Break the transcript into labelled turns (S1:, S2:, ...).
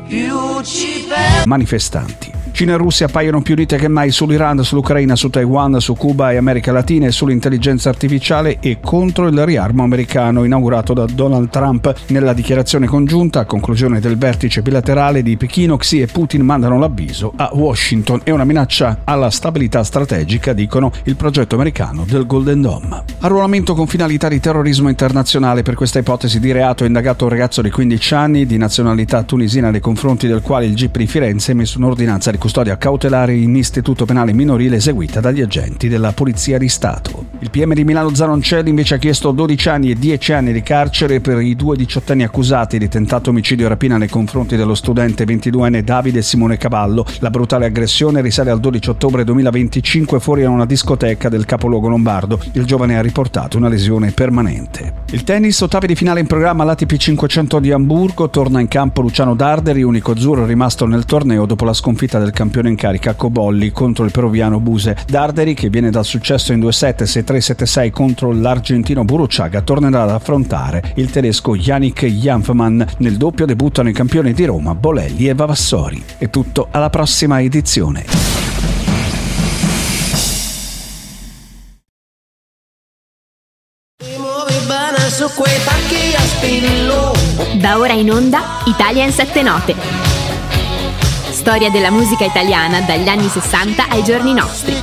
S1: Manifestanti. Cina e Russia appaiono più unite che mai sull'Iran, sull'Ucraina, su Taiwan, su Cuba e America Latina e sull'intelligenza artificiale e contro il riarmo americano inaugurato da Donald Trump. Nella dichiarazione congiunta a conclusione del vertice bilaterale di Pechino, Xi e Putin mandano l'avviso a Washington. È una minaccia alla stabilità strategica, dicono, il progetto americano del Golden Dome. Arruolamento con finalità di terrorismo internazionale. Per questa ipotesi di reato è indagato un ragazzo di 15 anni di nazionalità tunisina nei confronti del quale il GIP di Firenze ha emesso un'ordinanza di custodia cautelare in istituto penale minorile eseguita dagli agenti della Polizia di Stato. Il PM di Milano Zanoncelli invece ha chiesto 12 anni e 10 anni di carcere per i due diciottenni accusati di tentato omicidio e rapina nei confronti dello studente 22enne Davide Simone Cavallo. La brutale aggressione risale al 12 ottobre 2025 fuori a una discoteca del capoluogo lombardo. Il giovane ha riportato una lesione permanente. Il tennis, ottavi di finale in programma all'ATP 500 di Amburgo. Torna in campo Luciano Darderi, unico azzurro rimasto nel torneo dopo la sconfitta del campione in carica Cobolli contro il peruviano Buse. Darderi, che viene dal successo in 2-7, 6-3, 7-6 contro l'argentino Buruchaga, tornerà ad affrontare il tedesco Yannick Janfmann. Nel doppio debuttano i campioni di Roma Bolelli e Vavassori. È tutto, alla prossima edizione.
S2: Da ora in onda Italia in 7 note. Storia della musica italiana dagli anni 60 ai giorni nostri.